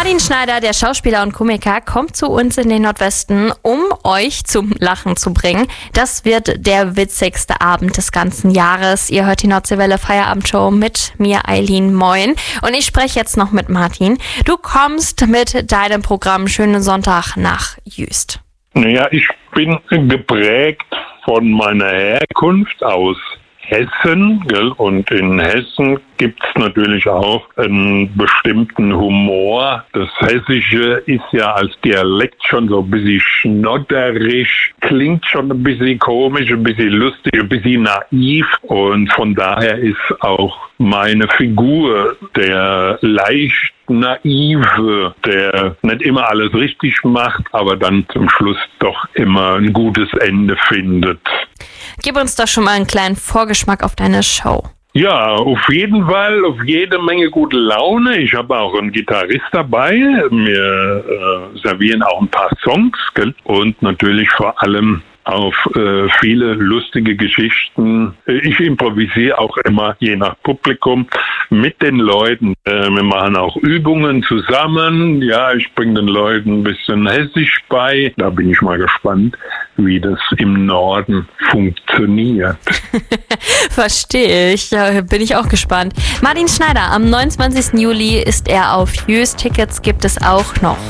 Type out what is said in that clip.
Martin Schneider, der Schauspieler und Komiker, kommt zu uns in den Nordwesten, um euch zum Lachen zu bringen. Das wird der witzigste Abend des ganzen Jahres. Ihr hört die Nordseewelle Feierabendshow mit mir, Eileen. Moin. Und ich spreche jetzt noch mit Martin. Du kommst mit deinem Programm Schönen Sonntag nach Jüst. Naja, ich bin geprägt von meiner Herkunft aus Hessen, gell? Und in Hessen gibt's natürlich auch einen bestimmten Humor. Das Hessische ist ja als Dialekt schon so ein bisschen schnodderisch, klingt schon ein bisschen komisch, ein bisschen lustig, ein bisschen naiv. Und von daher ist auch meine Figur der leicht Naive, der nicht immer alles richtig macht, aber dann zum Schluss doch immer ein gutes Ende findet. Gib uns doch schon mal einen kleinen Vorgeschmack auf deine Show. Ja, auf jeden Fall, auf jede Menge gute Laune. Ich habe auch einen Gitarrist dabei. Wir servieren auch ein paar Songs, gell? Und natürlich vor allem auf viele lustige Geschichten. Ich improvisiere auch immer, je nach Publikum, mit den Leuten. Wir machen auch Übungen zusammen. Ja, ich bringe den Leuten ein bisschen Hessisch bei. Da bin ich mal gespannt, wie das im Norden funktioniert. Verstehe ich. Ja, bin ich auch gespannt. Martin Schneider, am 29. Juli ist er auf Jüst. Tickets gibt es auch noch.